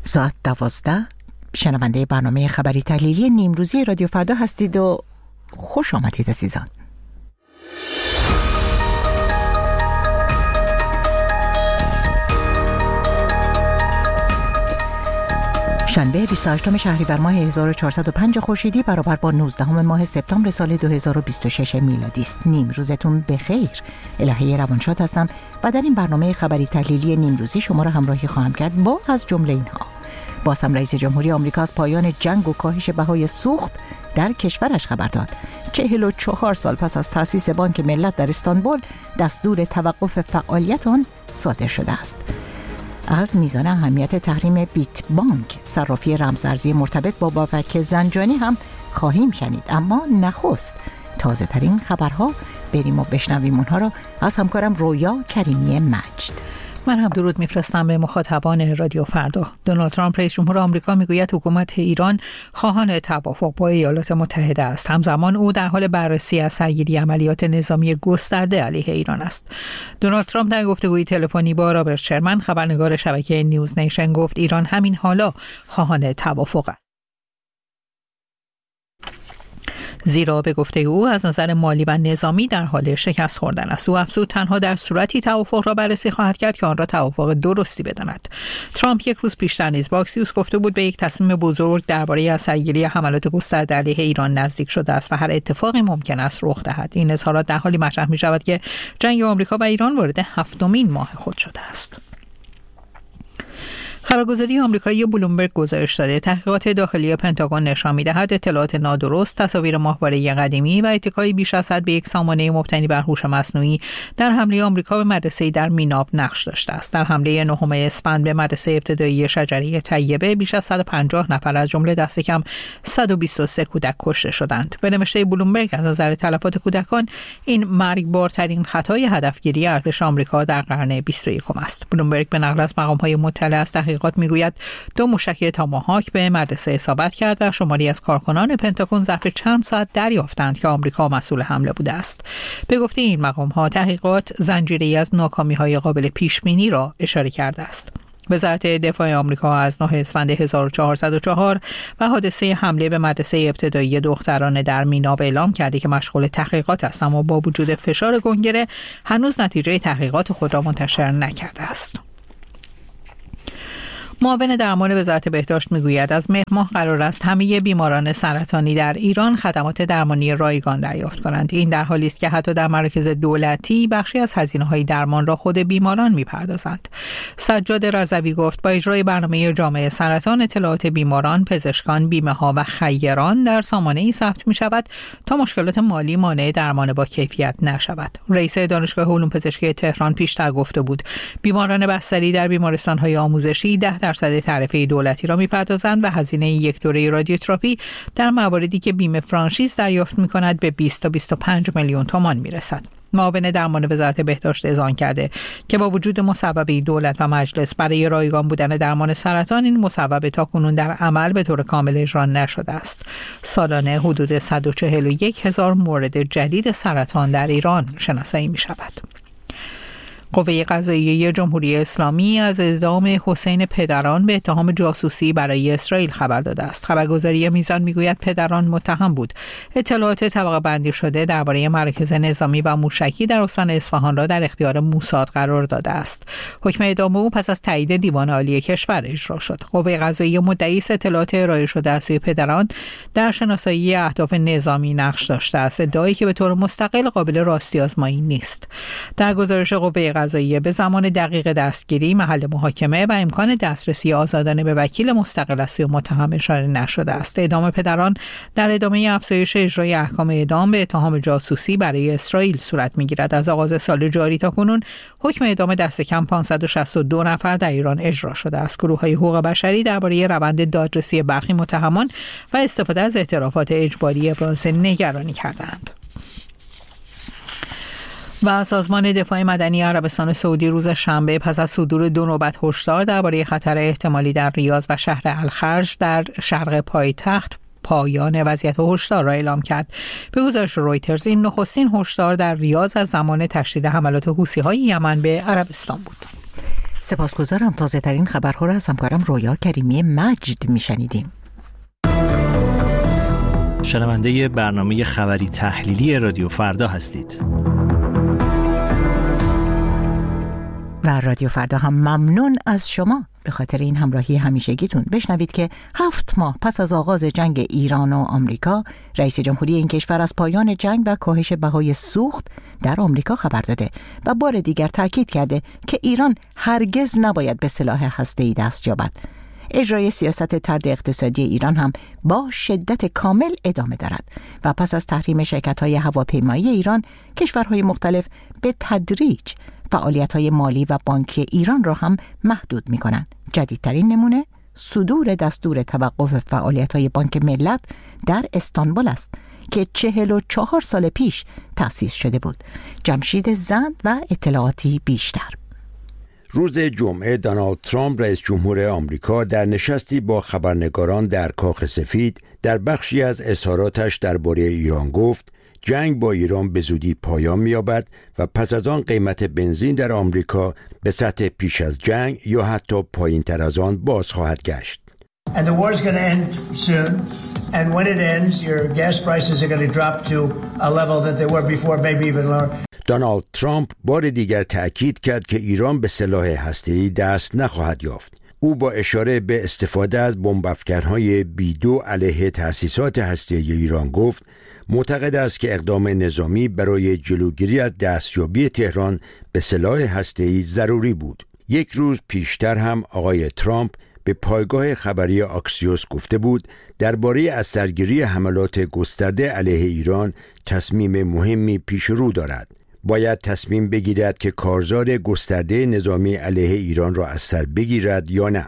ساعت 12 شنونده برنامه خبری تحلیلی نیمروزی رادیو فردا هستید و خوش آمدید عزیزان. شنبه 28 شهریور ماه 1405 خورشیدی برابر با 19 ماه سپتامبر سال 2026 میلادی است. نیم روزتون بخیر. الهه روانشاد هستم و در این برنامه خبری تحلیلی نیمروزی شما را همراهی خواهم کرد با از جمله اینها: باز هم رئیس جمهوری آمریکا از پایان جنگ و کاهش بهای سوخت در کشورش خبر داد. 44 سال پس از تأسیس بانک ملت در استانبول دستور توقف فعالیت آن صادر شده است. از میزان اهمیت تحریم بیت بانک، صرافی رمزارزی مرتبط با بابک زنجانی هم خواهیم شنید. اما نخست تازه ترین خبرها بریم و بشنویم اونها را از همکارم رویا کریمی مجد. من هم درود میفرستم به مخاطبان رادیو فردا. دونالد ترامپ رئیس جمهور آمریکا میگوید حکومت ایران خواهان توافق با ایالات متحده است. همزمان او در حال بررسی از سرگیری عملیات نظامی گسترده علیه ایران است. دونالد ترامپ در گفتگوی تلفنی با رابرت شرمن، خبرنگار شبکه نیوز نیشن، گفت ایران همین حالا خواهان توافق است. زیرا به گفته او از نظر مالی و نظامی در حال شکست خوردن است. او افزود تنها در صورتی توافق را بررسی خواهد کرد که آن را توافق درستی بداند. ترامپ یک روز پیشتر نیز با اکسیوس گفته بود به یک تصمیم بزرگ درباره از سرگیری حملات گسترده علیه ایران نزدیک شده است و هر اتفاقی ممکن است رخ دهد. این اظهارات در حالی مطرح می شود که جنگ آمریکا و ایران وارد 7مین ماه خود شده است. خبرگزاری آمریکایی بلومبرگ گزارش داده تحقیقات داخلی پنتاگون نشان می‌دهد اطلاعات نادرست، تصاویر ماهواره قدیمی و اتکای بیش از حد به یک سامانه مبتنی بر هوش مصنوعی در حمله آمریکا به مدرسه‌ای در میناب نقش داشته است. در حمله 9 اسفند به مدرسه ابتدایی شجره طیبه بیش از 150 نفر از جمله دست کم 123 کودک کشته شدند. به نوشته بلومبرگ از نظر تلفات کودکان این مرگبارترین خطای هدفگیری ارتش آمریکا در قرن 21 است. بلومبرگ به نقل از مقام‌های مطلع از تحقیقات میگوید 2 موشک تاماهاک به مدرسه اصابت کرد و شماری از کارکنان پنتاگون ظرف چند ساعت دریافتند که آمریکا مسئول حمله بوده است. به گفته این مقام‌ها تحقیقات زنجیره‌ای از ناکامی‌های قابل پیش‌بینی را اشاره کرده است. وزارت دفاع آمریکا از 9 اسفند 1404 و حادثه حمله به مدرسه ابتدایی دختران در میناب اعلام کرده که مشغول تحقیقات است، اما با وجود فشار کنگره هنوز نتیجه تحقیقات خود را منتشر نکرده است. معاون درمان وزارت بهداشت میگوید از مهر ماه قرار است همه بیماران سرطانی در ایران خدمات درمانی رایگان دریافت کنند. این در حالی است که حتی در مراکز دولتی بخشی از هزینه‌های درمان را خود بیماران میپردازند. سجاد رضوی گفت با اجرای برنامه جامعه سرطان اطلاعات بیماران، پزشکان، بیمه‌ها و خیران در سامانه‌ای ثبت می‌شود تا مشکلات مالی مانع درمان با کیفیت نشود. رئیس دانشگاه علوم پزشکی تهران پیشتر گفته بود بیماران بستری در بیمارستان‌های آموزشی 10% تعرفه دولتی را می‌پردازند و هزینه یک دوره رادیوتراپی در مواردی که بیمه فرانشیز دریافت می‌کند به 20 تا 25 میلیون تومان می‌رسد. معاون درمان وزارت بهداشت اذعان کرده که با وجود مصوبه دولت و مجلس برای رایگان بودن درمان سرطان، این مصوبه تاکنون در عمل به طور کامل اجرا نشده است. سالانه حدود 141,000 مورد جدید سرطان در ایران شناسایی می‌شود. قوه قضاییه جمهوری اسلامی از اعدام حسین پدران به اتهام جاسوسی برای اسرائیل خبر داده است. خبرگزاری میزان میگوید پدران متهم بود اطلاعات طبقه بندی شده درباره مراکز نظامی و موشکی در استان اصفهان را در اختیار موساد قرار داده است. حکم اعدام او پس از تایید دیوان عالی کشور اجرا شد. قوه قضاییه مدعی است اطلاعات ارائه شده از سوی پدران در شناسایی اهداف نظامی نقش داشته است، ادعایی که به طور مستقل قابل راستی آزمایی نیست. در گزارش قوه قضاییه به زمان دقیق دستگیری، محل محاکمه و امکان دسترسی آزادانه به وکیل مستقل از سوی متهم اشاره نشده است. اعدام پدران در ادامه افزایش اجرای احکام اعدام به اتهام جاسوسی برای اسرائیل صورت می‌گیرد. از آغاز سال جاری تا کنون حکم اعدام دست کم 562 نفر در ایران اجرا شده است. گروه‌های حقوق بشری درباره روند دادرسی برخی متهمان و استفاده از اعترافات اجباری ابراز نگرانی کردند. و سازمان دفاع مدنی عربستان سعودی روز شنبه پس از صدور 2 نوبت هشدار درباره خطر احتمالی در ریاض و شهر الخرج در شرق پایتخت پایان وضعیت هشدار را اعلام کرد. به گزارش رویترز این نخستین هشدار در ریاض از زمان تشدید حملات حوثی‌های یمن به عربستان بود. سپاسگزارم. تازه ترین خبرها را از همکارم رویا کریمی مجد میشنیدیم. شنونده برنامه خبری تحلیلی رادیو فردا هستید. و رادیو فردا هم ممنون از شما به خاطر این همراهی همیشگیتون. بشنوید که 7 ماه پس از آغاز جنگ ایران و آمریکا، رئیس جمهوری این کشور از پایان جنگ و کاهش بهای سوخت در آمریکا خبر داده و بار دیگر تاکید کرده که ایران هرگز نباید به سلاح هسته‌ای دست یابد. اجرای سیاست طرد اقتصادی ایران هم با شدت کامل ادامه دارد و پس از تحریم شرکت‌های هواپیمایی ایران، کشورهای مختلف به تدریج فعالیت‌های مالی و بانکی ایران را هم محدود می‌کنند. جدیدترین نمونه صدور دستور توقف فعالیت‌های بانک ملت در استانبول است که 44 سال پیش تأسیس شده بود. جمشید زند و اطلاعاتی بیشتر. روز جمعه دونالد ترامپ رئیس جمهور آمریکا در نشستی با خبرنگاران در کاخ سفید در بخشی از اظهاراتش درباره ایران گفت جنگ با ایران به زودی پایان می‌یابد و پس از آن قیمت بنزین در آمریکا به سطح پیش از جنگ یا حتی پایین‌تر از آن باز خواهد گشت. And the war is going to end soon. And when it ends, your gas prices are going to drop to a level that they were before, maybe even lower. دونالد ترامپ بار دیگر تأکید کرد که ایران به سلاح هسته‌ای دست نخواهد یافت. او با اشاره به استفاده از بمب‌افکن‌های B-2 علیه تأسیسات هسته‌ای ایران گفت معتقد است که اقدام نظامی برای جلوگیری از دستیابی تهران به سلاح هسته‌ای ضروری بود. یک روز پیشتر هم آقای ترامپ به پایگاه خبری آکسیوس گفته بود درباره از سرگیری حملات گسترده علیه ایران تصمیم مهمی پیش رو دارد. باید تصمیم بگیرد که کارزار گسترده نظامی علیه ایران را از سر بگیرد یا نه.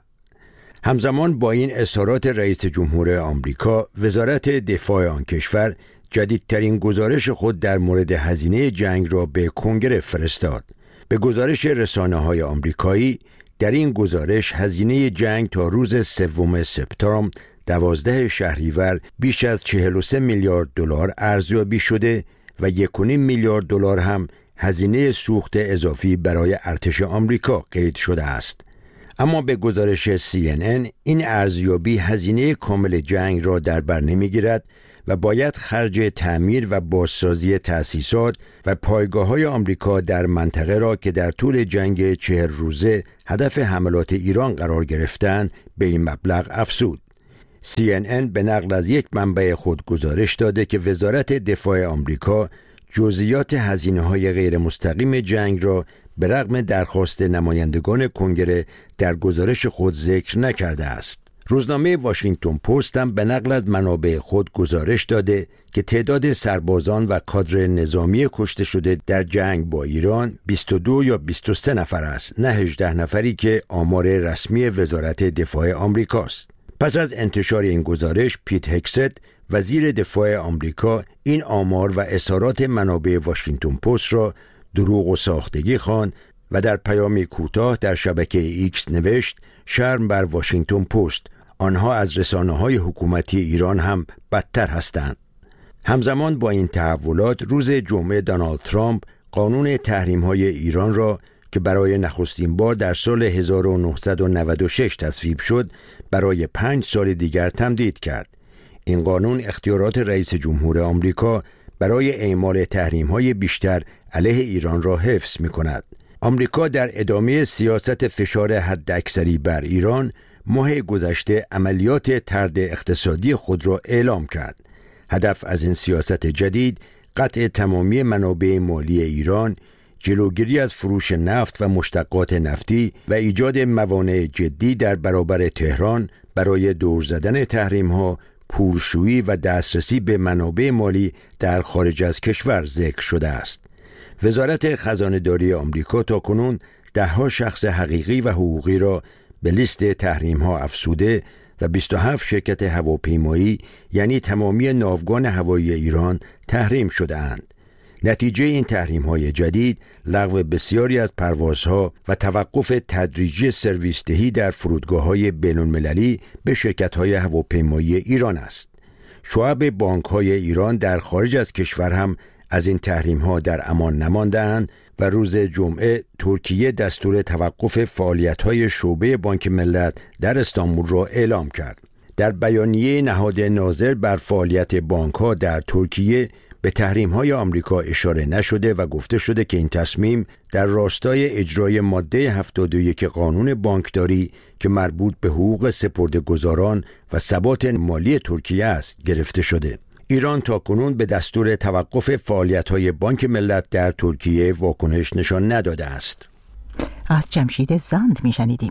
همزمان با این اظهارات رئیس جمهور آمریکا، وزارت دفاع آن کشور جدیدترین گزارش خود در مورد هزینه جنگ را به کنگره فرستاد. به گزارش رسانه‌های آمریکایی، در این گزارش هزینه جنگ تا روز 3 سپتامبر 12 شهریور بیش از 43 میلیارد دلار ارزیابی شده و 1.5 میلیارد دلار هم هزینه سوخت اضافی برای ارتش آمریکا قید شده است. اما به گزارش CNN این ارزیابی هزینه کامل جنگ را در بر نمیگیرد و باید خرج تعمیر و بازسازی تأسیسات و پایگاه‌های آمریکا در منطقه را که در طول جنگ 40 روزه هدف حملات ایران قرار گرفتند به این مبلغ افزود. CNN به نقل از یک منبع خود گزارش داده که وزارت دفاع آمریکا جزئیات هزینه‌های غیر مستقیم جنگ را به رغم درخواست نمایندگان کنگره در گزارش خود ذکر نکرده است. روزنامه واشنگتن پست هم به نقل از منابع خود گزارش داده که تعداد سربازان و کادر نظامی کشته شده در جنگ با ایران 22 یا 23 نفر است، نه 18 نفری که آمار رسمی وزارت دفاع آمریکاست. پس از انتشار این گزارش، پیت هکست وزیر دفاع آمریکا این آمار و اظهارات منابع واشنگتن پست را دروغ و ساختگی خواند و در پیامی کوتاه در شبکه ایکس نوشت شرم بر واشنگتن پست، آنها از رسانه‌های حکومتی ایران هم بدتر هستند. همزمان با این تحولات، روز جمعه دونالد ترامپ قانون تحریم‌های ایران را که برای نخستین بار در سال 1996 تصویب شد برای 5 سال دیگر تمدید کرد. این قانون اختیارات رئیس جمهور آمریکا برای اعمال تحریم‌های بیشتر علیه ایران را حفظ می‌کند. آمریکا در ادامه سیاست فشار حداکثری بر ایران ماه گذشته عملیات طرد اقتصادی خود را اعلام کرد. هدف از این سیاست جدید قطع تمامی منابع مالی ایران، جلوگیری از فروش نفت و مشتقات نفتی و ایجاد موانع جدی در برابر تهران برای دور زدن تحریم‌ها، پولشویی و دسترسی به منابع مالی در خارج از کشور ذکر شده است. وزارت خزانه‌داری آمریکا تاکنون 10 شخص حقیقی و حقوقی را به لیست تحریم‌ها افزوده و 27 شرکت هواپیمایی یعنی تمامی ناوگان هوایی ایران تحریم شده‌اند. نتیجه این تحریم‌های جدید لغو بسیاری از پروازها و توقف تدریجی سرویس دهی در فرودگاه‌های بین‌المللی به شرکت‌های هواپیمایی ایران است. شعب بانک‌های ایران در خارج از کشور هم از این تحریم‌ها در امان نمانده‌اند و روز جمعه ترکیه دستور توقف فعالیت‌های شعبه بانک ملت در استانبول را اعلام کرد. در بیانیه نهاد ناظر بر فعالیت بانک‌ها در ترکیه به تحریم‌های آمریکا اشاره نشده و گفته شده که این تصمیم در راستای اجرای ماده 71 قانون بانکداری که مربوط به حقوق سپرده‌گذاران و ثبات مالی ترکیه است گرفته شده. ایران تاکنون به دستور توقف فعالیت‌های بانک ملت در ترکیه واکنش نشان نداده است. از جمشید زند میشنیدیم.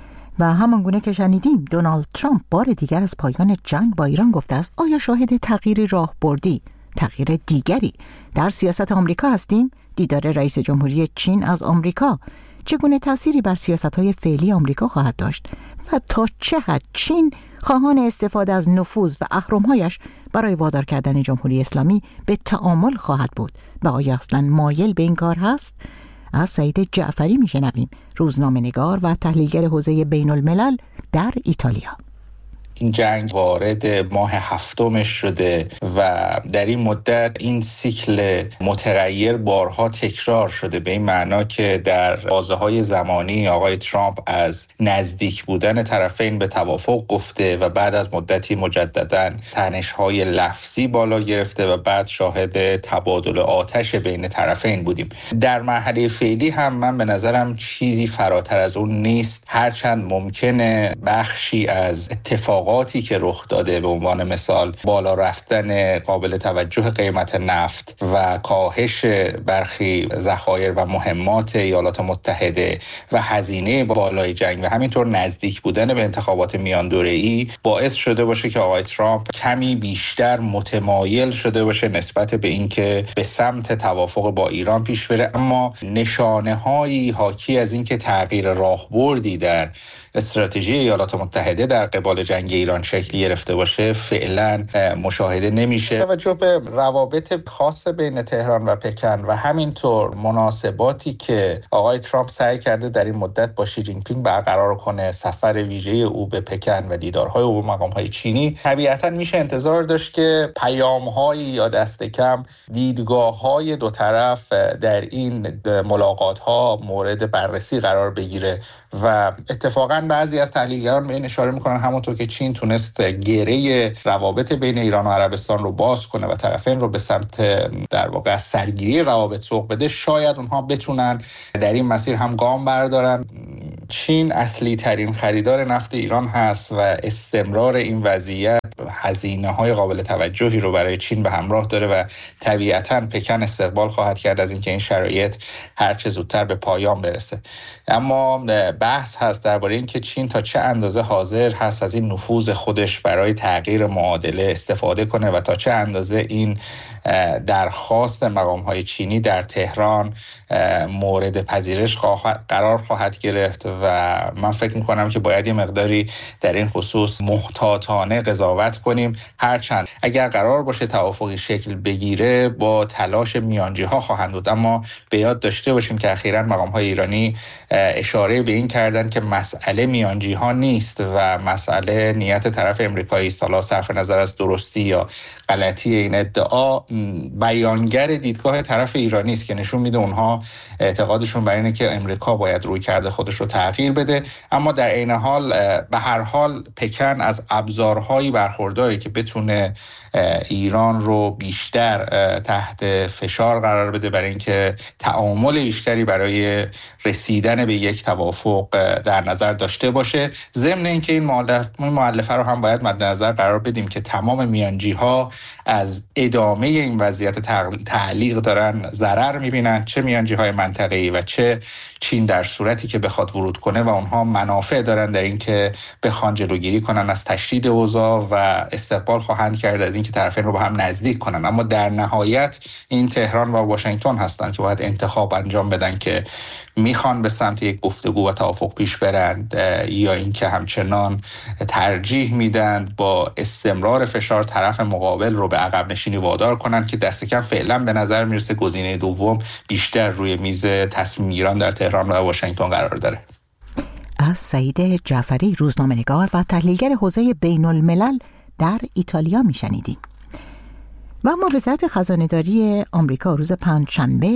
و همانگونه که شنیدیم دونالد ترامپ بار دیگر از پایان جنگ با ایران گفته است. آیا شاهد تغییر راهبردی، تغییر دیگری در سیاست آمریکا هستیم؟ دیدار رئیس جمهوری چین از آمریکا چگونه تأثیری بر سیاست‌های فعلی آمریکا خواهد داشت و تا چه حد چین خواهان استفاده از نفوذ و اهرم‌هایش برای وادار کردن جمهوری اسلامی به تعامل خواهد بود و آیا اصلاً مایل به این کار هست؟ از سعید جعفری میشنویم، روزنامه‌نگار و تحلیلگر حوزه بین الملل در ایتالیا. این جنگ وارد ماه هفتمش شده و در این مدت این سیکل متغیر بارها تکرار شده، به این معنا که در بازه‌های زمانی آقای ترامپ از نزدیک بودن طرفین به توافق گفته و بعد از مدتی مجدداً تنش‌های لفظی بالا گرفته و بعد شاهد تبادل آتش بین طرفین بودیم. در مرحله فعلی هم من به نظرم چیزی فراتر از اون نیست، هرچند ممکنه بخشی از اتفاقاتی که رخ داده، به عنوان مثال بالا رفتن قابل توجه قیمت نفت و کاهش برخی ذخایر و مهمات ایالات متحده و هزینه بالای جنگ و همینطور نزدیک بودن به انتخابات میان دوره‌ای باعث شده باشه که آقای ترامپ کمی بیشتر متمایل شده باشه نسبت به اینکه به سمت توافق با ایران پیش بره، اما نشانه‌هایی حاکی از اینکه تغییر راهبردی در استراتژی ایالات متحده در قبال جنگ ایران شکلی گرفته باشه فعلا مشاهده نمیشه. توجه به روابط خاص بین تهران و پکن و همینطور مناسباتی که آقای ترامپ سعی کرده در این مدت با شی جین پینگ برقرار کنه، سفر ویژه او به پکن و دیدارهای او با مقام‌های چینی، طبیعتاً میشه انتظار داشت که پیام‌هایی یا دست کم دیدگاه‌های دو طرف در این ملاقات‌ها مورد بررسی قرار بگیره و اتفاقاً بعضی از تحلیلگران به این اشاره میکنن همونطور که چین تونست گره روابط بین ایران و عربستان رو باز کنه و طرفین رو به سمت در واقع سرگیری روابط سوق بده، شاید اونها بتونن در این مسیر هم گام بردارن. چین اصلی ترین خریدار نفت ایران هست و استمرار این وضعیت هزینه‌های قابل توجهی رو برای چین به همراه داره و طبیعتاً پکن استقبال خواهد کرد از اینکه این شرایط هر چه زودتر به پایان برسه. اما بحث هست درباره اینکه چین تا چه اندازه حاضر هست از این نفوذ خودش برای تغییر معادله استفاده کنه و تا چه اندازه این درخواست مقام‌های چینی در تهران مورد پذیرش قرار خواهد گرفت و من فکر می‌کنم که باید یه مقداری در این خصوص محتاطانه قضاوت کنیم، هرچند اگر قرار باشه توافقی شکل بگیره با تلاش میانجی‌ها خواهند بود، اما به یاد داشته باشیم که اخیراً مقام‌های ایرانی اشاره به این کردن که مسئله میانجی‌ها نیست و مسئله نیت طرف امریکایی است. حالا صرف نظر از درستی یا غلطی این ادعا، بیانگر دیدگاه طرف ایرانی است که نشون میده اونها اعتقادشون بر اینه که امریکا باید روی کرده خودش رو تغییر بده، اما در عین حال به هر حال پکن از ابزارهایی برخورداره که بتونه ایران رو بیشتر تحت فشار قرار بده برای اینکه تعامل بیشتری برای رسیدن به یک توافق در نظر داشته باشه. ضمن اینکه این مؤلفه رو هم باید مد نظر قرار بدیم که تمام میانجی‌ها از ادامه این وضعیت تعلیق دارن ضرر می‌بینن، چه میانجی‌های منطقه‌ای و چه چین در صورتی که بخواد ورود کنه و اونها منافع دارن در اینکه بخوان جلوگیری کنن از تشدید اوضاع و استقبال خواهند کرد از اینکه طرفین رو به هم نزدیک کنن. اما در نهایت این تهران و واشنگتن هستن که باید انتخاب انجام بدن که میخوان به سمت یک گفتگو و توافق پیش برند یا اینکه همچنان ترجیح میدن با استمرار فشار طرف مقابل رو به عقب نشینی وادار کنن که دست کم فعلا به نظر میرسه گزینه دوم بیشتر روی میز تصمیم گیران در تهران و واشنگتن قرار داره. از سعید جعفری، روزنامه‌نگار و تحلیلگر حوزه بین الملل در ایتالیا میشنیدیم. و اما وزارت خزانه‌داری آمریکا روز پنجشنبه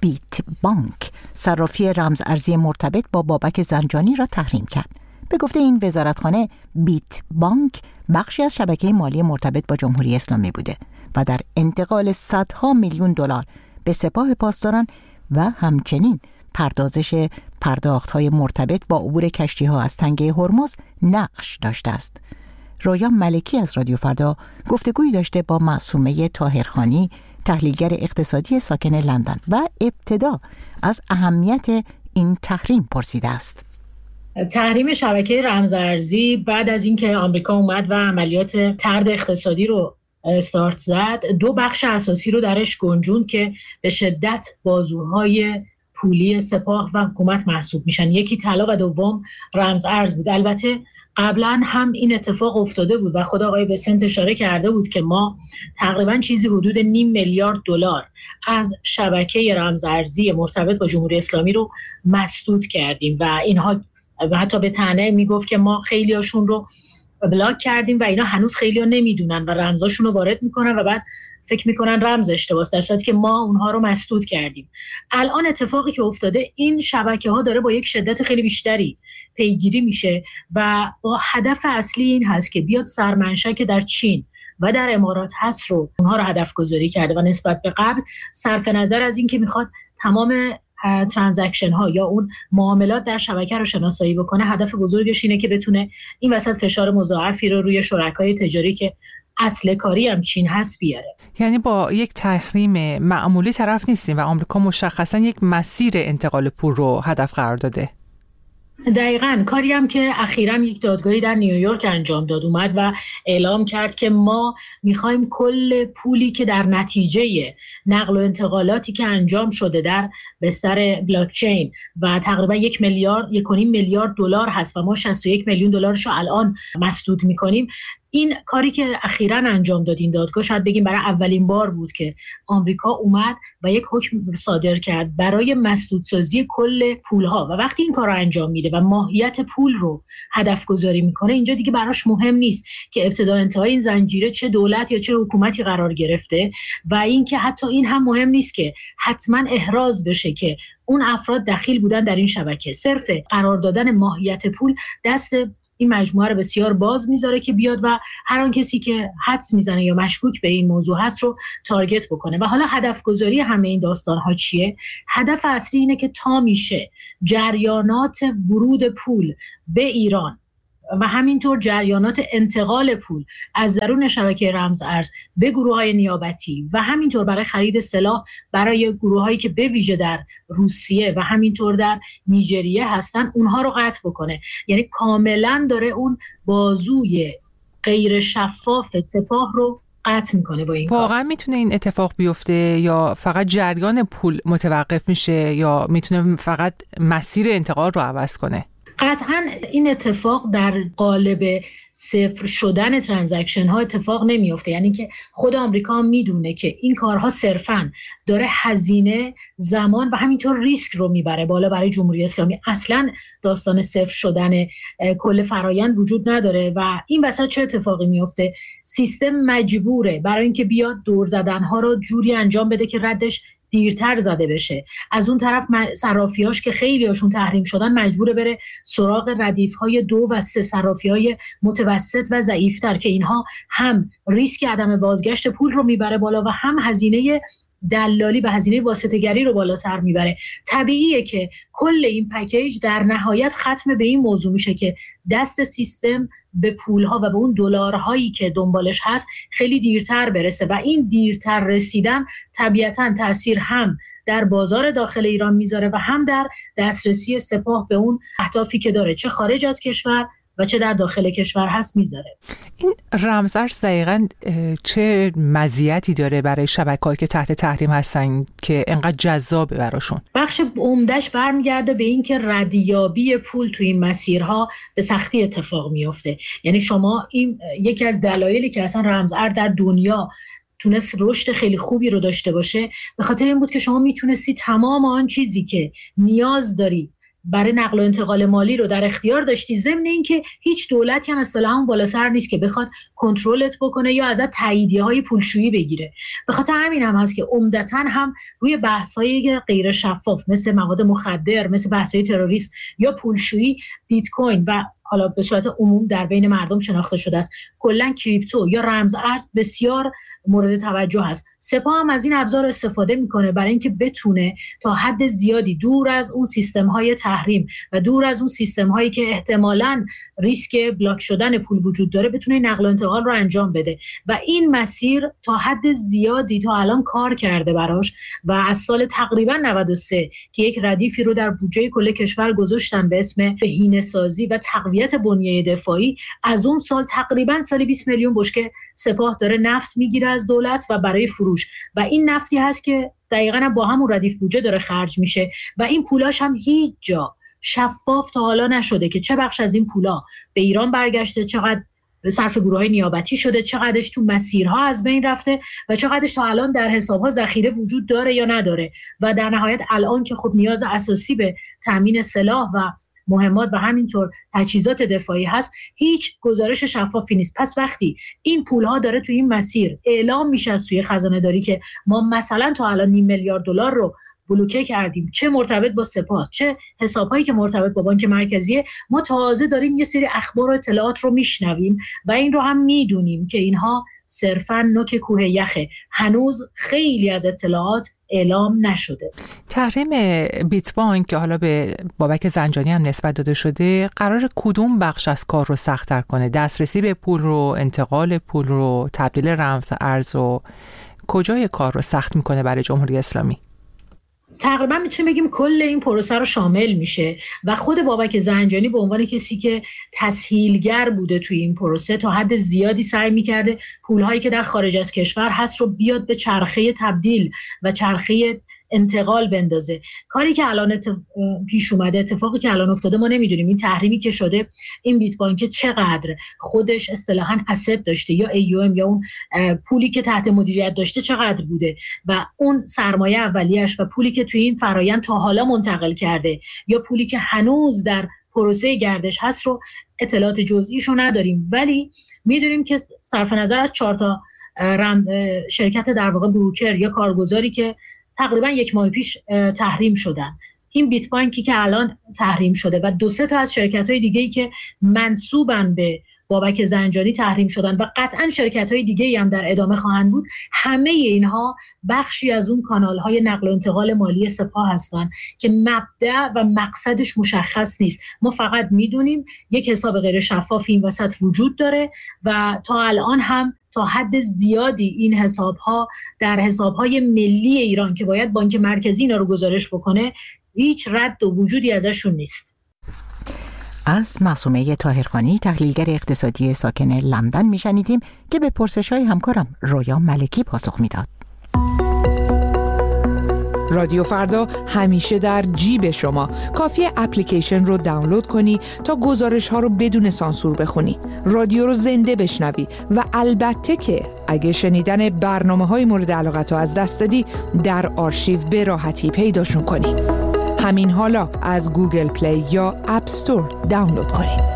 بیت بانک صرافی رمز ارزی مرتبط با بابک زنجانی را تحریم کرد. به گفته این وزارتخانه، بیت بانک بخشی از شبکه مالی مرتبط با جمهوری اسلامی بوده و در انتقال صدها میلیون دلار به سپاه پاسداران و همچنین پردازش پرداخت‌های مرتبط با عبور کشتی‌ها از تنگه هرمز نقش داشته است. رویا ملکی از رادیو فردا گفتگویی داشته با معصومه طاهرخانی، تحلیلگر اقتصادی ساکن لندن، و ابتدا از اهمیت این تحریم پرسیده است. تحریم شبکه رمزارزی بعد از اینکه آمریکا اومد و عملیات طرد اقتصادی رو استارت زد، دو بخش اساسی رو درش گنجوند که به شدت بازوهای پولی سپاه و حکومت محسوب میشن. یکی طلا و دوم رمز ارز بود. البته قبلا هم این اتفاق افتاده بود و خود آقای بسنت اشاره کرده بود که ما تقریبا چیزی حدود 0.5 میلیارد دلار از شبکه رمز ارزی مرتبط با جمهوری اسلامی رو مسدود کردیم و اینها حتی به طعنه میگفت که ما خیلیاشون رو بلاک کردیم و اینا هنوز خیلیا نمیدونن و رمزاشون رو وارد میکنن و بعد فکر میکنن رمز اشتباهه، در صورتی که ما اونها رو مسدود کردیم. الان اتفاقی که افتاده، این شبکه ها داره با یک شدت خیلی بیشتری پیگیری میشه و با هدف اصلی این هست که بیاد سرمنشأ که در چین و در امارات هست رو اونها رو هدف گذاری کرده و نسبت به قبل صرف نظر از این که میخواد تمام ترانزکشن ها یا اون معاملات در شبکه رو شناسایی بکنه، هدف بزرگش اینه که بتونه این وسط فشار مضاعفی رو روی شرکای تجاری که اصل کاری هم چین هست بیاره. یعنی با یک تحریم معمولی طرف نیستیم و آمریکا مشخصا یک مسیر انتقال پول رو هدف قرار داده. دقیقاً کاری هم که اخیراً یک دادگاهی در نیویورک انجام داد، اومد و اعلام کرد که ما میخوایم کل پولی که در نتیجه نقل و انتقالاتی که انجام شده در بستر بلاکچین و تقریبا 1.5 میلیارد دلار هست و ما 61 میلیون دلارش رو الان مسدود میکنیم. این کاری که اخیراً انجام داد این دادگاه، شاید بگیم برای اولین بار بود که آمریکا اومد و یک حکم صادر کرد برای مسدودسازی کل پولها و وقتی این کار رو انجام میده و ماهیت پول رو هدف گذاری میکنه، اینجا دیگه براش مهم نیست که ابتدا انتهای این زنجیره چه دولت یا چه حکومتی قرار گرفته و اینکه حتی این هم مهم نیست که حتما احراز بشه که اون افراد دخیل بودن در این شبکه. صرف قرار دادن ماهیت پول دست این مجموعه رو بسیار باز میذاره که بیاد و هر آن کسی که حدس میزنه یا مشکوک به این موضوع هست رو تارگت بکنه. و حالا هدف گذاری همه این داستان ها چیه؟ هدف اصلی اینه که تا میشه جریانات ورود پول به ایران و همینطور جریانات انتقال پول از درون شبکه رمز ارز به گروه‌های نیابتی و همینطور برای خرید سلاح برای گروه‌هایی که به ویژه در روسیه و همینطور در نیجریه هستن، اونها رو قطع بکنه. یعنی کاملا داره اون بازوی غیر شفاف سپاه رو قطع میکنه با این کار. واقعا میتونه این اتفاق بیفته یا فقط جریان پول متوقف میشه یا میتونه فقط مسیر انتقال رو عوض کنه؟ قطعاً این اتفاق در قالب صفر شدن ترانزکشن ها اتفاق نمیفته. یعنی که خود آمریکا هم میدونه که این کارها صرفاً داره هزینه، زمان و همینطور ریسک رو میبره بالا برای جمهوری اسلامی. اصلاً داستان صفر شدن کل فرایند وجود نداره و این وسط چه اتفاقی میفته؟ سیستم مجبوره برای اینکه بیاد دور زدن ها رو جوری انجام بده که ردش دیرتر زده بشه. از اون طرف صرافیاش که خیلی هاشون تحریم شدن مجبوره بره سراغ ردیف‌های 2 و 3 صرافی‌های متوسط و ضعیف‌تر که اینها هم ریسک عدم بازگشت پول رو میبره بالا و هم هزینه دلالی و هزینه واسطه‌گری رو بالاتر میبره. طبیعیه که کل این پکیج در نهایت ختم به این موضوع میشه که دست سیستم به پولها و به اون دلارهایی که دنبالش هست خیلی دیرتر برسه و این دیرتر رسیدن طبیعتاً تأثیر هم در بازار داخل ایران میذاره و هم در دسترسی سپاه به اون اهدافی که داره، چه خارج از کشور و چه در داخل کشور هست میذاره. این رمز ارز دقیقاً چه مزیتی داره برای شبکه‌هایی که تحت تحریم هستن که انقدر جذابه براشون؟ بخش عمده‌اش برمیگرده به این که ردیابی پول توی این مسیرها به سختی اتفاق میفته. یعنی شما این یکی از دلایلی که اصلا رمز ارز در دنیا تونست رشد خیلی خوبی رو داشته باشه به خاطر این بود که شما میتونستی تمام آن چیزی که نیاز داری برای نقل و انتقال مالی رو در اختیار داشتی، ضمن اینکه هیچ دولتی هم اصطلاحاً بالا سر نیست که بخواد کنترلت بکنه یا ازت تاییدیه‌های پولشویی بگیره. به خاطر همین هم هست که عمدتاً هم روی بحث‌های غیر شفاف مثل مواد مخدر، مثل بحث‌های تروریسم یا پولشویی، بیت کوین و حالا به صورت عموم در بین مردم شناخته شده است، کلا کریپتو یا رمز ارز بسیار مورد توجه است. سپاه هم از این ابزار استفاده میکنه برای اینکه بتونه تا حد زیادی دور از اون سیستم‌های تحریم و دور از اون سیستم‌هایی که احتمالاً ریسک بلاک شدن پول وجود داره بتونه نقل و انتقال رو انجام بده و این مسیر تا حد زیادی تا الان کار کرده براش و از سال تقریبا 93 که یک ردیفی رو در بودجه کل کشور گذاشتن به اسم بهینه‌سازی و تقویت بنیه دفاعی، از اون سال تقریبا سال 20 میلیون بشکه سپاه داره نفت میگیره از دولت و برای فروش و این نفتی هست که دقیقاً با همون ردیف بودجه داره خرج میشه و این پولاش هم هیچ جا شفاف تا حالا نشده که چه بخش از این پولا به ایران برگشته، چقدر صرف گروه‌های نیابتی شده، چقدرش تو مسیرها از بین رفته و چقدرش تا الان در حساب‌ها ذخیره وجود داره یا نداره و در نهایت الان که خب نیاز اساسی به تامین سلاح و مهمات و همینطور تجهیزات دفاعی هست، هیچ گزارش شفافی نیست. پس وقتی این پول‌ها داره تو این مسیر اعلام میشه از سوی خزانه داری که ما مثلا تا الان 500 میلیارد دلار رو بلوکه کردیم، چه مرتبط با سپاه چه حساب‌هایی که مرتبط با بانک مرکزیه، ما تازه داریم یه سری اخبار و اطلاعات رو میشنویم و این رو هم میدونیم که اینها صرفاً نوک کوه یخه، هنوز خیلی از اطلاعات اعلام نشده. تحریم بیت بانک که حالا به بابک زنجانی هم نسبت داده شده، قرار کدوم بخش از کار رو سخت‌تر کنه؟ دسترسی به پول رو، انتقال پول رو، تبدیل رمز ارز رو، کجای کار رو سخت میکنه برای جمهوری اسلامی؟ تقریبا میتونیم بگیم کل این پروسه رو شامل میشه و خود بابک زنجانی به عنوان کسی که تسهیلگر بوده توی این پروسه تا حد زیادی سعی میکرده پولهایی که در خارج از کشور هست رو بیاد به چرخه تبدیل و چرخه انتقال بندازه. کاری که الان پیش اومده، اتفاقی که الان افتاده، ما نمیدونیم این تحریمی که شده این بیت بانک چقدر خودش اصطلاحاً اسید داشته یا AUM یا اون پولی که تحت مدیریت داشته چقدر بوده و اون سرمایه اولیه‌اش و پولی که توی این فرآیند تا حالا منتقل کرده یا پولی که هنوز در پروسه گردش هست رو اطلاعات جزئیشو نداریم، ولی میدونیم که صرف نظر از 4 تا شرکت در واقع بروکر یا کارگزاری که تقریبا 1 ماه پیش تحریم شدن، این بیت بانکی که الان تحریم شده و 2-3 تا از شرکت‌های دیگه‌ای که منسوبن به بابک زنجانی تحریم شدن و قطعاً شرکت‌های دیگه‌ای هم در ادامه خواهند بود، همه اینها بخشی از اون کانال‌های نقل و انتقال مالی سپاه هستن که مبدأ و مقصدش مشخص نیست. ما فقط میدونیم یک حساب غیر شفاف این وسط وجود داره و تا الان هم تا حد زیادی این حساب‌ها در حساب‌های ملی ایران که باید بانک مرکزی اینا رو گزارش بکنه هیچ رد و وجودی ازشون نیست. از معصومه طاهرخانی، تحلیلگر اقتصادی ساکن لندن میشنیدیم که به پرسش‌های همکارم رویا ملکی پاسخ میداد. رادیو فردا همیشه در جیب شما. کافیه اپلیکیشن رو دانلود کنی تا گزارش ها رو بدون سانسور بخونی، رادیو رو زنده بشنوی و البته که اگه شنیدن برنامه‌های مورد علاقت رو از دست دادی در آرشیو به راحتی پیداشون کنی. همین حالا از گوگل پلی یا اپ استور دانلود کنید.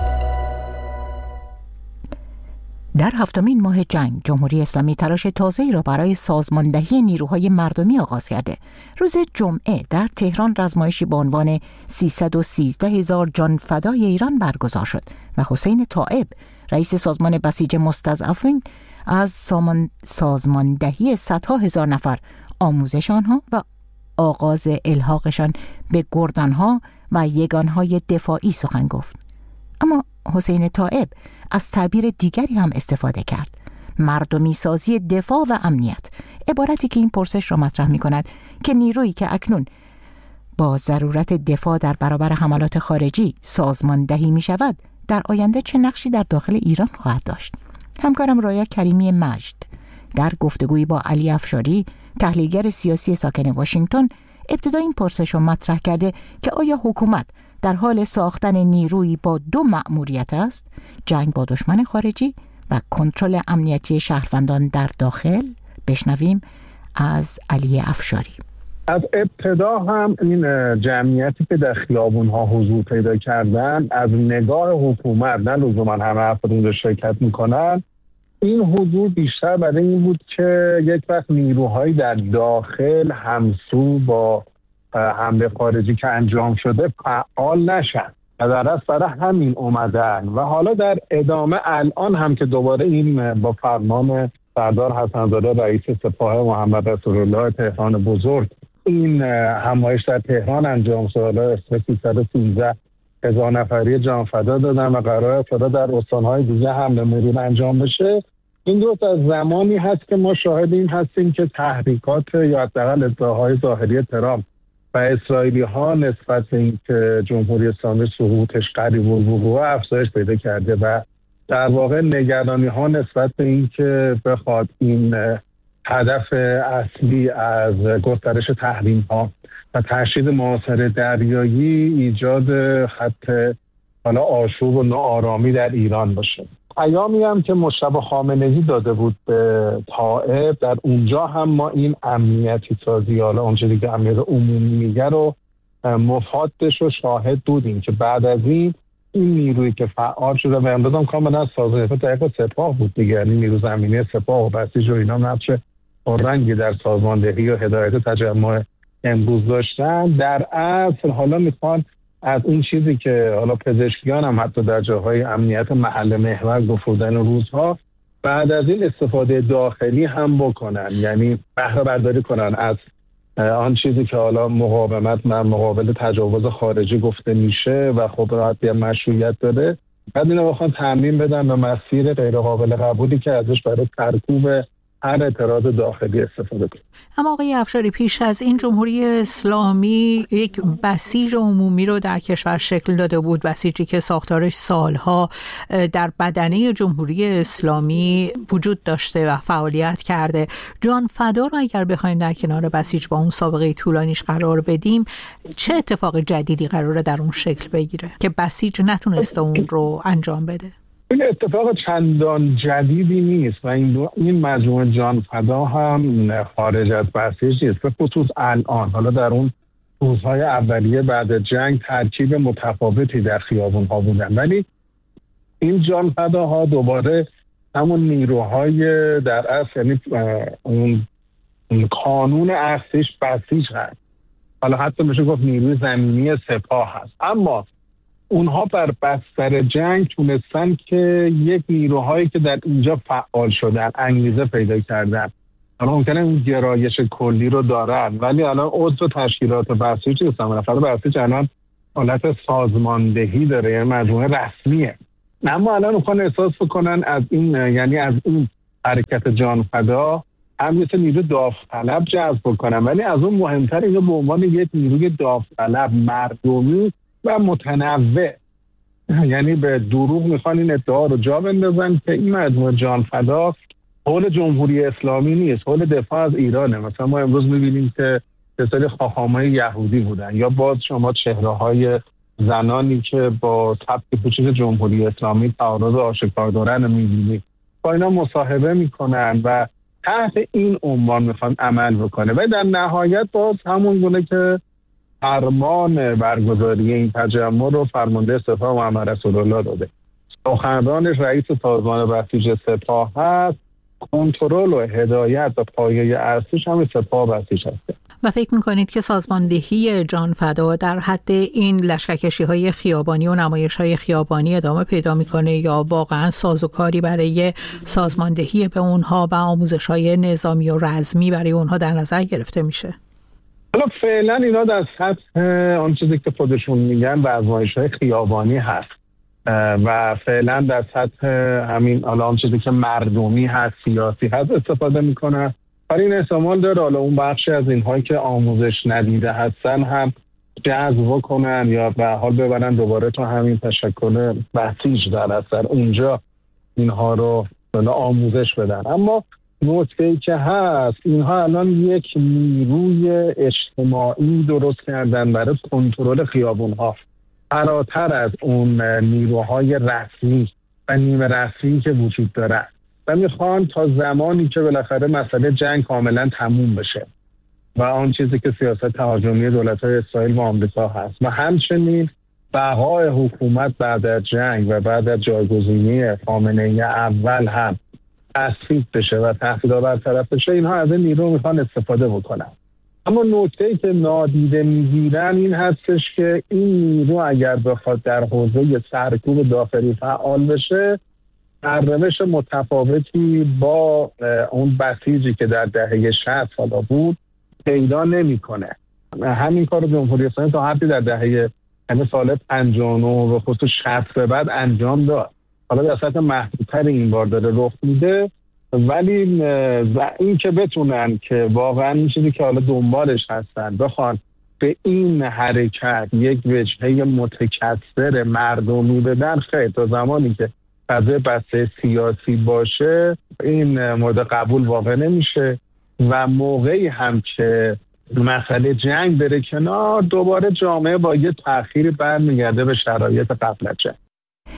در 7مین ماه جنگ، جمهوری اسلامی تلاش تازه‌ای را برای سازماندهی نیروهای مردمی آغاز کرده. روز جمعه در تهران رزمایشی با عنوان 313,000 جان فدای ایران برگزار شد و حسین طائب، رئیس سازمان بسیج مستضعفین، از سازماندهی صدها هزار نفر، آموزش آنها و آغاز الحاقشان به گردنها و یگانهای دفاعی سخن گفت. اما حسین طائب از تعبیر دیگری هم استفاده کرد: مردمی سازی دفاع و امنیت، عبارتی که این پرسش را مطرح می کند که نیرویی که اکنون با ضرورت دفاع در برابر حملات خارجی سازماندهی می شود، در آینده چه نقشی در داخل ایران خواهد داشت؟ همکارم رویا کریمی مجد در گفتگویی با علی افشاری، تحلیلگر سیاسی ساکن واشنگتن، ابتدا این پرسش را مطرح کرده که آیا حکومت در حال ساختن نیرویی با 2 مأموریت است: جنگ با دشمن خارجی و کنترل امنیتی شهروندان در داخل؟ بشنویم از علی افشاری. از ابتدا هم این جمعیتی که در خیابون‌ها حضور پیدا کردن، از نگاه حکومت، نه لزوما همه افراد اونجا شرکت میکنن، این حضور بیشتر برای این بود که یک وقت نیروهایی در داخل همسو با حمله خارجی که انجام شده فعال نشن و در اصل برای همین اومدن. و حالا در ادامه الان هم که دوباره این با فرمان سردار حسن‌زاده رئیس سپاه محمد رسول الله تهران بزرگ این همایش در تهران انجام شد، حالا 313,000 نفری جانفدا دادن و قرار فردا در استان‌های دیگه حمله مرور انجام بشه. این درست از زمانی هست که ما شاهد این هستیم که تحریکات یا حداقل ادعاهای ظاهری ترامپ و اسرائیلی‌ها نسبت به اینکه جمهوری اسلامی سقوطش قریب الوقوع افزایش پیدا کرده و در واقع نگرانی‌ها نسبت به اینکه بخواد این هدف اصلی از گسترش تحریم‌ها و تشدید محاصره دریایی ایجاد خط حالا آشوب و ناآرامی در ایران باشه. پیامی هم که مجتبی خامنه‌ای داده بود به طائف، در اونجا هم ما این امنیتی سازی، حالا اونجوری که امنیت عمومی میگه رو مفادش رو شاهد بودیم که بعد از این نیرویی که فعال شده و امروز هم کاملا سازمان دقیق سپاه بود دیگه، یعنی نیرو زمینی سپاه و بسیج و اینا نقش پررنگی در سازماندهی و هدایت تجمع امروز داشتن. در اصل حالا میخوان از این چیزی که حالا پزشکیان هم حتی در جاهای امنیت محل محور گفتن روزها، بعد از این استفاده داخلی هم بکنن، یعنی بهره برداری کنن از آن چیزی که حالا مقاومت مقابل تجاوز خارجی گفته میشه و خب راحتی مشروعیت داره، بعد اینو بخوان تعمیم بدن به مسیر غیر قابل قبولی که ازش برای ترکوب هر اعتراض داخلی استفاده کنه. اما آقای افشاری، پیش از این جمهوری اسلامی یک بسیج عمومی رو در کشور شکل داده بود، بسیجی که ساختارش سالها در بدنه جمهوری اسلامی وجود داشته و فعالیت کرده. جان فدا رو اگر بخوایم در کنار بسیج با اون سابقه طولانیش قرار بدیم، چه اتفاق جدیدی قراره در اون شکل بگیره که بسیج نتونسته اون رو انجام بده؟ این اتفاق چندان جدیدی نیست و این مجموعه جان فدا هم خارج از بسیج نیست، به خصوص الان. حالا در اون روزهای اولیه بعد جنگ ترکیب متفاوتی در خیابون‌ها بودن، ولی این جان فداها دوباره همون نیروهای در اصل، یعنی اون کانون اصلیش بسیج هست، حالا حتی میشه گفت نیروی زمینی سپاه هست، اما اونها بر بستر جنگ تونستن که یک نیروهایی که در اینجا فعال شدن انگیزه پیدا کردن. حالا ممکنه اون گرایش کلی رو دارن، ولی الان عضو تشکیلات بسیج نیستن. بالاخره بسیج الان حالت سازماندهی داره، یعنی مجموعه رسمیه. اما الان میخوان احساس بکنن از این، یعنی از این حرکت جان فدا هم یه نیرو داوطلب جذب بکنن، ولی از اون مهمتر اینو به عنوان یک نیروی داوطلب مردمی و متنوع، یعنی به دروغ میخوان این ادعا رو جا بندازن که این مجموعه جان فدا حول جمهوری اسلامی نیست، حول دفاع از ایرانه. مثلا ما امروز میبینیم که بسیاری خاخامای یهودی بودن، یا باز شما چهره‌های زنانی که با تبت پوشش جمهوری اسلامی تعارض آشکار دارن میبینیم، با اینا مصاحبه میکنن و تحت این عنوان میخوان عمل بکنه. و در نهایت باز همون گونه که فرمان برگزاری این تجمع رو فرمانده سپاه محمد رسول الله داده، سخنرانش رئیس سازمان بسیج سپاه هست، کنترل و هدایت و پایه اصلیش هم سپاه بسیج هست. و فکر میکنید که سازماندهی جان فدا در حد این لشکرکشی‌های خیابانی و نمایش‌های خیابانی ادامه پیدا میکنه، یا واقعا سازوکاری برای سازماندهی به اونها و آموزش‌های نظامی و رزمی برای اونها در نظر گرفته میشه؟ حالا فعلا اینا در سطح آن چیزی که خودشون میگن و آزمایش‌های خیابانی هست و فعلا در سطح همین حالا آن چیزی که مردمی هست، سیاسی هست استفاده میکنن. ولی این احتمال داره حالا اون بخشی از اینهایی که آموزش ندیده هستن هم جذب کنن یا به حال ببرن دوباره تا همین تشکل بسیج در اثر اونجا اینها رو آموزش بدن. اما نکته‌ای که هست، اینها الان یک نیروی اجتماعی درست کردن برای کنترل خیابون‌ها، فراتر از اون نیروهای رسمی و نیمه رسمی که وجود داره، و میخوان تا زمانی که بالاخره مسئله جنگ کاملا تموم بشه و آن چیزی که سیاست تهاجمی دولت‌های اسرائیل و آمریکا هست و همچنین بقای حکومت بعد از جنگ و بعد از جایگزینی خامنه‌ای اول هم تصفیه بشه و تهدیدها برطرف بشه، اینها از این نیرو میخوان استفاده بکنن. اما نکته‌ای که نادیده میگیرن این هستش که این نیرو اگر بخواد در حوزه سرکوب داخلی فعال بشه، در روش متفاوتی با اون بسیجی که در دهه 60 سالا بود پیدا نمی‌کنه. همین کار جمهوری اسلامی تا حدی در دهه سال 59 و خصوص 60 به بعد انجام داد. حالا در سطح محدودتر این بار داره رخ میده، ولی این که بتونن که واقعا این چیزی که حالا دنبالش هستن بخوان به این حرکت یک وجهه متکثر مردمی بدن، خیلی تا زمانی که قضیه بحث سیاسی باشه این مورد قبول واقع نمیشه و موقعی هم که مسئله جنگ بره کنار، دوباره جامعه با یه تأخیری برمیگرده به شرایط قبل از جنگ.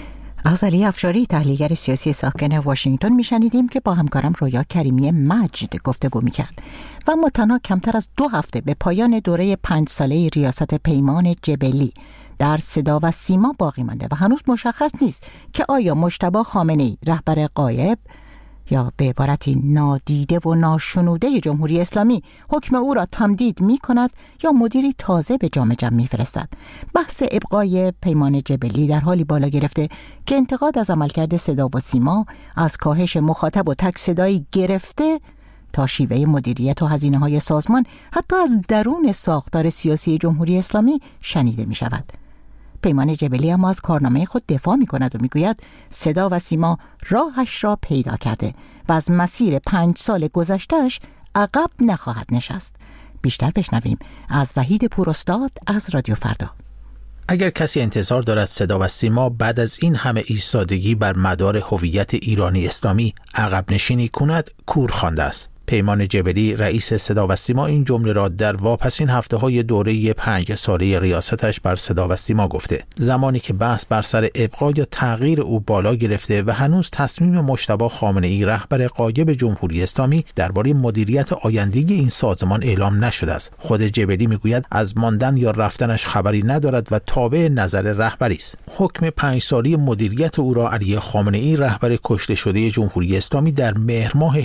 از علی افشاری، تحلیلگر سیاسی ساکن واشنگتن میشنیدیم که با همکارم رویا کریمی مجد گفتگو میکرد. و اما تنها کمتر از 2 هفته به پایان دوره 5 ساله ریاست پیمان جبلی در صدا و سیما باقی مانده و هنوز مشخص نیست که آیا مجتبی خامنه‌ای رهبر غایب یا به عبارتی نادیده و ناشنوده جمهوری اسلامی حکم او را تمدید می کند یا مدیری تازه به جام جم می فرستد. بحث ابقای پیمان جبلی در حالی بالا گرفته که انتقاد از عملکرد صدا و سیما از کاهش مخاطب و تک صدایی گرفته تا شیوه مدیریت و هزینه‌های سازمان حتی از درون ساختار سیاسی جمهوری اسلامی شنیده می شود. پیمان جبلی اما از کارنامه خود دفاع می کند و می گوید صدا و سیما راهش را پیدا کرده و از مسیر 5 سال گذشتهش عقب نخواهد نشست. بیشتر بشنویم از وحید پوراستاد از رادیو فردا. اگر کسی انتظار دارد صدا و سیما بعد از این همه ایستادگی بر مدار هویت ایرانی اسلامی عقب نشینی کند، کور خوانده است. پیمان جبلی رئیس صدا و سیما این جمله را در واپسین هفته‌های دوره 5 ساله ریاستش بر صدا و سیما گفته. زمانی که بحث بر سر ابقا یا تغییر او بالا گرفته و هنوز تصمیم مجتبی خامنه‌ای رهبر غایب جمهوری اسلامی درباره مدیریت آیندگی این سازمان اعلام نشده است. خود جبلی میگوید از ماندن یا رفتنش خبری ندارد و تابع نظر رهبری است. حکم 5 ساله مدیریت او را علی خامنه‌ای رهبر کشته شده جمهوری اسلامی در مهر ماه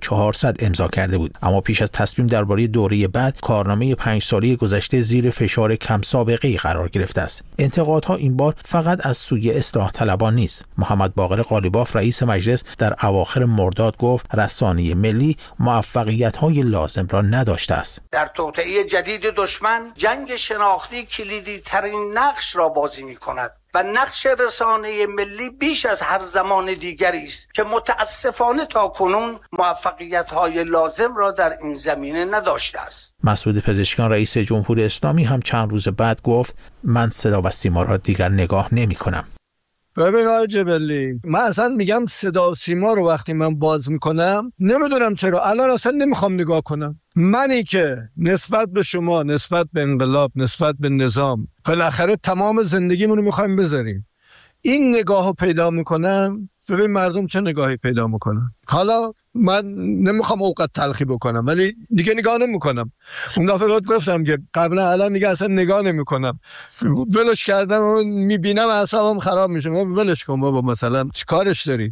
1400 امضا کرده بود، اما پیش از تصمیم درباره دوره بعد کارنامه 5 ساله گذشته زیر فشار کم سابقه‌ای قرار گرفته است. انتقادها این بار فقط از سوی اصلاح طلبان نیست. محمد باقر قالیباف رئیس مجلس در اواخر مرداد گفت رسانه ملی موفقیت‌های لازم را نداشته است. در توطئه جدید دشمن جنگ شناختی کلیدی ترین نقش را بازی می‌کند و نقش رسانه ملی بیش از هر زمان دیگری است که متاسفانه تاکنون موفقیت‌های لازم را در این زمینه نداشته است. مسعود پزشکیان رئیس جمهوری اسلامی هم چند روز بعد گفت من صدا و سیما را دیگر نگاه نمی‌کنم. ببین آقای جبلی، من اصلا میگم صدا و سیما رو وقتی من باز میکنم نمیدونم چرا الان اصلا نمیخوام نگاه کنم. منی که نسبت به شما، نسبت به انقلاب، نسبت به نظام بالاخره تمام زندگیمونو میخوایم بذاریم، این نگاهو پیدا میکنم. ببین مردم چه نگاهی پیدا میکنن. حالا من نمیخوام اوقات تلخی بکنم ولی دیگه نگاه نمیکنم. اون دفعه گفتم که قبلا الان دیگه اصلا نگاه نمیکنم. ولش کردم و میبینم اعصابم خراب میشه. ولش کن بابا، مثلا چیکارش داری؟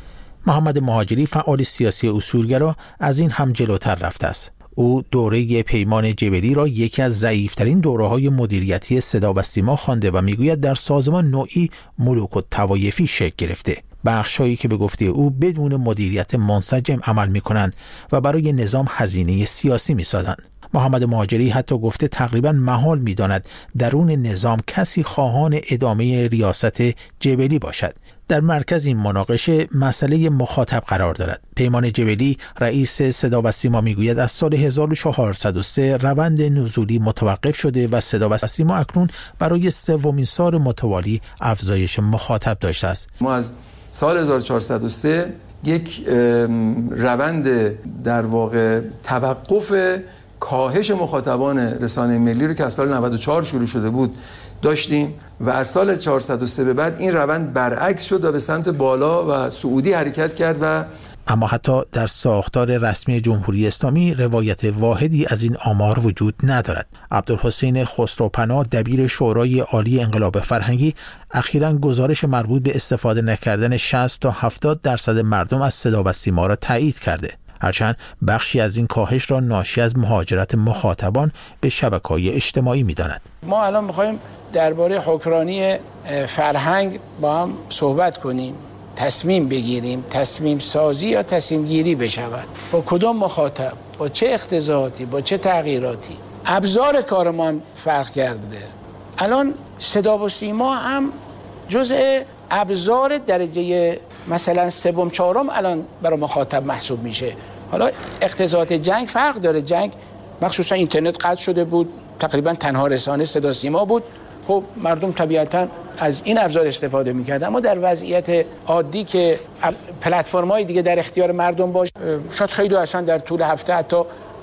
محمد مهاجری فعال سیاسی اصولگرا از این هم جلوتر رفته است. او دوره پیمان جبلی را یکی از ضعیف‌ترین دوره‌های مدیریتی صدا و سیما خوانده و میگوید در سازمان نوعی ملوک الطوایفی شکل گرفته. بخشایی که به گفته او بدون مدیریت منسجم عمل می‌کنند و برای نظام هزینه سیاسی می‌سازند. محمد مهاجری حتی گفته تقریباً محال می‌داند درون نظام کسی خواهان ادامه ریاست جبلی باشد. در مرکز این مناقشه مسئله مخاطب قرار دارد. پیمان جبلی رئیس صدا و سیما میگوید از سال 1403 روند نزولی متوقف شده و صدا و سیما اکنون برای 3مین سال متوالی افزایش مخاطب داشته است. ما از سال 1403 یک روند در واقع توقف کاهش مخاطبان رسانه ملی رو که از سال 94 شروع شده بود داشتیم و از سال 403 به بعد این روند برعکس شد و به سمت بالا و صعودی حرکت کرد و اما حتی در ساختار رسمی جمهوری اسلامی روایت واحدی از این آمار وجود ندارد. عبدالحسین خسروپناه دبیر شورای عالی انقلاب فرهنگی اخیراً گزارش مربوط به استفاده نکردن 60 تا 70% مردم از صدا و سیما را تایید کرده، هرچند بخشی از این کاهش را ناشی از مهاجرت مخاطبان به شبکه‌های اجتماعی می‌داند. ما الان می‌خوایم درباره حکمرانی فرهنگ با هم صحبت کنیم، تصمیم بگیریم، تصمیم سازی یا تصمیم گیری بشود، با کدام مخاطب، با چه اقتضاعاتی، با چه تغییراتی. ابزار کار ما هم فرق کرده. الان صدا و سیما هم جزء ابزار درجه مثلا 3 4 الان برای مخاطب محسوب میشه. حالا اقتضاعات جنگ فرق داره. جنگ مخصوصا اینترنت قطع شده بود، تقریبا تنها رسانه صدا سیما بود. خب مردم طبیعتاً از این ابزار استفاده می‌کردن، اما در وضعیت عادی که پلتفرم‌های دیگه در اختیار مردم باشه، شاید خیلی اصلا در طول هفته حتی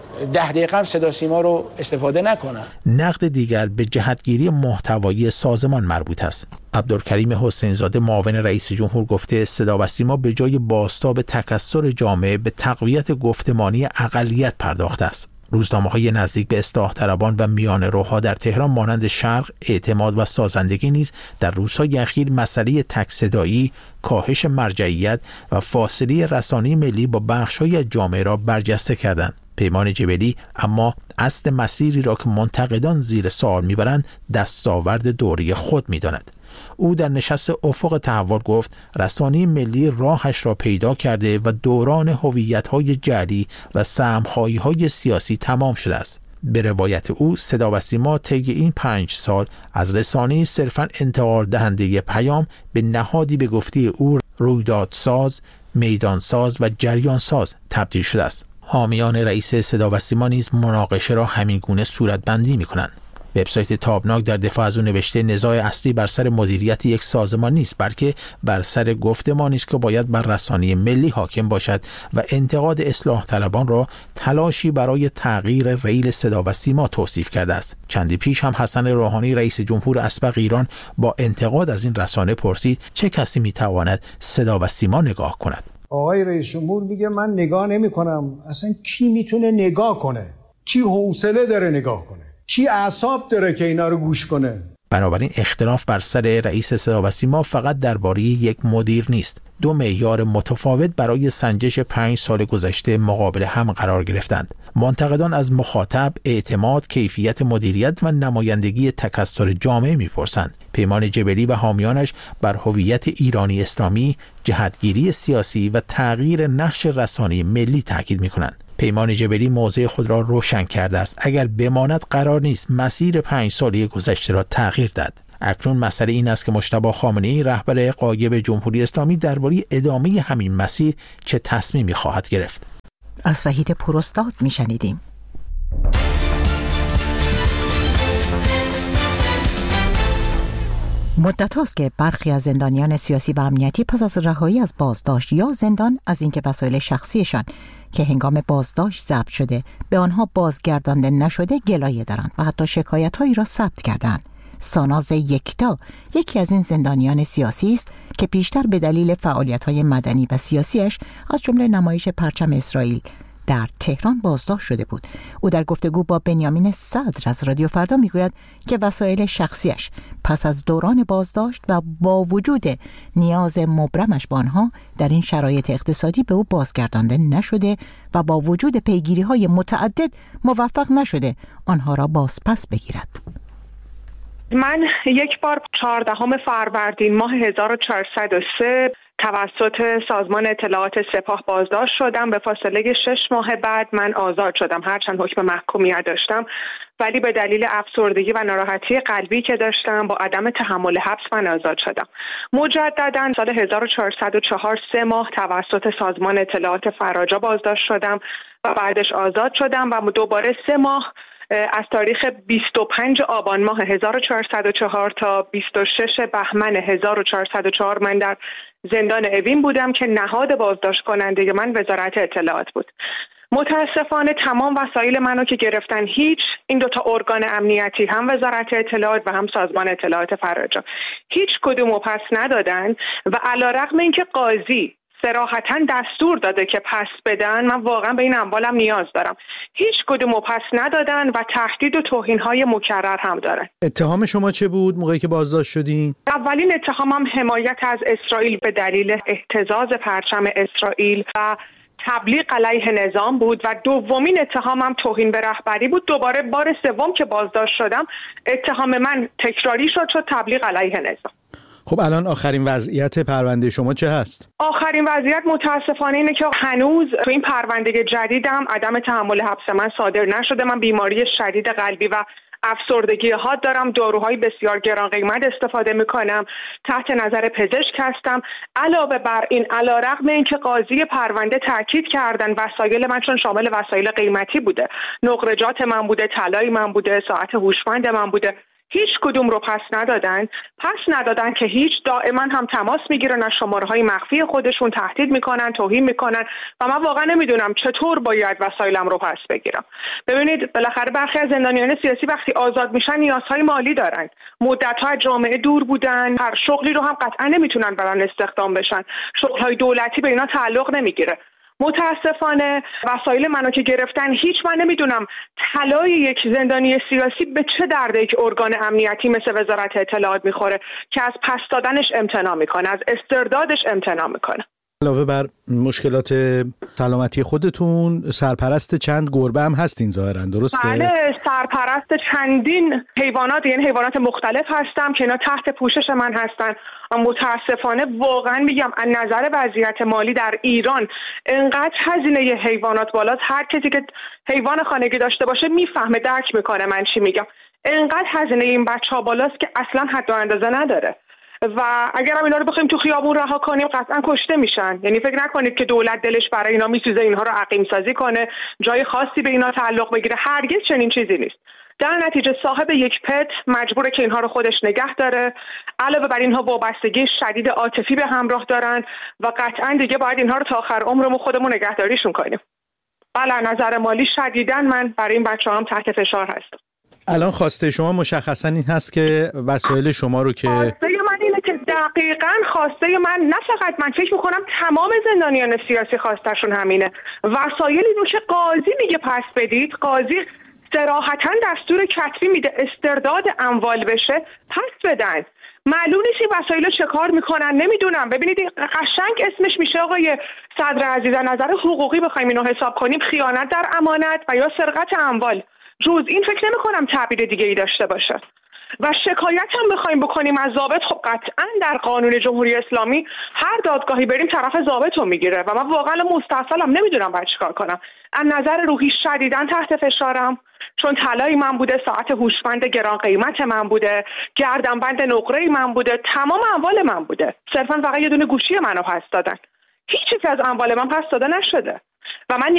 10 دقیقه هم صدا سیما رو استفاده نکنن. نقد دیگر به جهتگیری محتوایی سازمان مربوط است. عبدالکریم حسین‌زاده معاون رئیس جمهور گفته صدا و سیما به جای بازتاب تکثر جامعه به تقویت گفتمانی اقلیت پرداخته است. روزنامه‌های نزدیک به اصلاح طلبان و میان روها در تهران مانند شرق، اعتماد و سازندگی نیز در روزهای اخیر مسئله تک‌صدایی، کاهش مرجعیت و فاصله رسانه‌ای ملی با بخش‌های از جامعه را برجسته کردند. پیمان جبلی اما اصل مسیری را که منتقدان زیر سوال می‌برند دستاورد دوره خود می‌داند. او در نشست افق تحول گفت رسانه ملی راهش را پیدا کرده و دوران هویت‌های جعلی و سهم‌خواهی‌های سیاسی تمام شده است. به روایت او صدا و سیما طی این 5 سال از رسانه صرفاً انتقال دهنده پیام به نهادی به گفته او رویدادساز، میدانساز و جریانساز تبدیل شده است. حامیان رئیس صدا و سیما نیز مناقشه را همین گونه صورتبندی می‌کنند. وبسایت تابناک در دفاع از او نوشته نزاع اصلی بر سر مدیریت یک سازمان نیست، بلکه بر سر گفتمانی است که باید بر رسانه ملی حاکم باشد و انتقاد اصلاح طلبان را تلاشی برای تغییر ریل صدا و سیما توصیف کرده است. چندی پیش هم حسن روحانی رئیس جمهور اسبق ایران با انتقاد از این رسانه پرسید چه کسی میتواند صدا و سیما نگاه کند. آقای رئیس جمهور میگه من نگاه نمی‌کنم. اصلا کی میتونه نگاه کنه؟ کی حوصله داره نگاه کنه؟ کی اعصاب داره که اینا رو گوش کنه؟ بنابراین اختلاف بر سر رئیس صدا و سیما فقط درباره یک مدیر نیست. 2 معیار متفاوت برای سنجش 5 سال گذشته مقابل هم قرار گرفتند. منتقدان از مخاطب، اعتماد، کیفیت مدیریت و نمایندگی تکثر جامعه میپرسند. پیمان جبلی و حامیانش بر هویت ایرانی اسلامی، جهتگیری سیاسی و تغییر نقش رسانه ملی تاکید میکنند. پیمان جبلی موضع خود را روشن کرده است. اگر بماند قرار نیست مسیر 5 ساله گذشته را تغییر داد. اکنون مسئله این است که مجتبی خامنه‌ای رهبر غایب جمهوری اسلامی درباره ادامه همین مسیر چه تصمیمی خواهد گرفت. از وحید پوراستاد میشنیدیم. مدت هاست که برخی از زندانیان سیاسی و امنیتی پس از رهایی از بازداشت یا زندان از اینکه وسایل شخصیشان که هنگام بازداشت ضبط شده به آنها بازگردانده نشده گلایه دارند و حتی شکایت‌هایی را ثبت کردند. ساناز یکتا یکی از این زندانیان سیاسی است که پیشتر به دلیل فعالیت‌های مدنی و سیاسیش از جمله نمایش پرچم اسرائیل در تهران بازداشت شده بود. او در گفتگو با بنیامین صدر از رادیو فردا میگوید که وسایل شخصیش پس از دوران بازداشت و با وجود نیاز مبرمش به آنها در این شرایط اقتصادی به او بازگردانده نشده و با وجود پیگیری‌های متعدد موفق نشده آنها را بازپس بگیرد. من یک بار 14 فروردین ماه 1403 توسط سازمان اطلاعات سپاه بازداشت شدم. به فاصله 6 ماه بعد من آزاد شدم، هرچند حکم محکومیت داشتم، ولی به دلیل افسردگی و ناراحتی قلبی که داشتم با عدم تحمل حبس من آزاد شدم. مجددا سال 1404 3 ماه توسط سازمان اطلاعات فراجا بازداشت شدم و بعدش آزاد شدم و دوباره 3 ماه از تاریخ 25 آبان ماه 1404 تا 26 بهمن 1404 من در زندان اوین بودم که نهاد بازداشت کننده من وزارت اطلاعات بود. متاسفانه تمام وسایل منو که گرفتن، هیچ این 2 ارگان امنیتی، هم وزارت اطلاعات و هم سازمان اطلاعات فراجا، هیچ کدومو پس ندادن و علیرغم اینکه قاضی صراحتاً دستور داده که پس بدن، من واقعا به این اموالم نیاز دارم. هیچ کدومو پس ندادن و تهدید و توهین‌های مکرر هم دارن. اتهام شما چه بود موقعی که بازداشت شدین؟ اولین اتهامم حمایت از اسرائیل به دلیل اهتزاز پرچم اسرائیل و تبلیغ علیه نظام بود و دومین اتهامم توهین به رهبری بود. دوباره بار سوم که بازداشت شدم اتهام من تکراری شد تبلیغ علیه نظام. خب الان آخرین وضعیت پرونده شما چه هست؟ آخرین وضعیت متاسفانه اینه که هنوز تو این پرونده جدیدم عدم تحمل حبس من صادر نشده. من بیماری شدید قلبی و افسردگی حاد دارم، داروهای بسیار گران قیمت استفاده میکنم، تحت نظر پزشک هستم. علاوه بر این، علیرغم اینکه قاضی پرونده تاکید کردن وسایل من چون شامل وسایل قیمتی بوده، نقرجات من بوده، طلای من بوده، ساعت هوشمند من بوده، هیچ کدوم رو پس ندادن که هیچ. دائما هم تماس میگیرن، از شماره‌های مخفی خودشون تهدید میکنن، توهین میکنن و من واقعا نمیدونم چطور باید وسایلم رو پس بگیرم. ببینید بالاخره برخی از زندانیان سیاسی وقتی آزاد میشن نیازهای مالی دارن، مدت‌ها از جامعه دور بودن، هر شغلی رو هم قطعا نمیتونن برن استخدام بشن، شغل‌های دولتی به اینا تعلق نمیگیره. متاسفانه وسایل منو که گرفتن، هیچ من نمیدونم طلای یک زندانی سیاسی به چه درد یک ارگان امنیتی مثل وزارت اطلاعات میخوره که از پس دادنش امتناع میکنه، از استردادش امتناع میکنه. علاوه بر مشکلات سلامتی خودتون سرپرست چند گربه هم هستین ظاهرا، درسته؟ بله، سرپرست چندین حیوانات، یعنی حیوانات مختلف هستم که اینا تحت پوشش من هستن. متاسفانه واقعا میگم از نظر وضعیت مالی در ایران انقدر هزینه حیوانات بالاست، هر کسی که حیوان خانگی داشته باشه میفهمه، درک میکنه من چی میگم. انقدر هزینه این بچه‌ها بالاست که اصلا حد و اندازه نداره و اگر هم اینا رو بخوایم تو خیابون رها کنیم قطعا کشته میشن. یعنی فکر نکنید که دولت دلش برای اینا میسوزه اینها رو عقیم سازی کنه، جای خاصی به اینا تعلق بگیره، هرگز چنین چیزی نیست. در نتیجه صاحب یک پت مجبوره که اینها رو خودش نگه داره. علاوه بر اینها وابستگی شدید عاطفی به همراه دارن و قطعا دیگه باید اینها رو تا آخر عمرمون خودمون نگهداریشون کنیم. بله، نظر مالی شدیداً من برای این بچه‌هام تحت فشار هستم. الان خواسته شما مشخصاً این هست که وسایل شما رو که خواسته من اینه که دقیقاً خواسته من، نه فقط من، فکر میکنم تمام زندانیان سیاسی خواستشون همینه. وسایلی رو که قاضی میگه پس بدید، قاضی صراحتاً دستور کتبی میده استرداد اموال بشه، پس بدن. معلوم نیست این وسایل چه کار میکنن، نمیدونم. ببینید قشنگ اسمش میشه آقای صدر عزیز، از نظر حقوقی بخوایم اینو حساب کنیم خیانت در امانت و یا سرقت اموال. جز این فکر نمی‌کنم تعبیر دیگه ای داشته باشه. و شکایت هم بخوایم بکنیم از ضابط، خب قطعاً در قانون جمهوری اسلامی هر دادگاهی بریم طرف ضابط رو میگیره و من واقعا مستعصلم، نمیدونم باید چیکار کنم. از نظر روحی شدیداً تحت فشارم، چون طلای من بوده، ساعت هوشمند گران قیمت من بوده، گردنبند نقره من بوده، تمام اموال من بوده. صرفاً فقط یه دونه گوشی منو پس دادن. هیچ چیز از اموال من پس داده نشده و من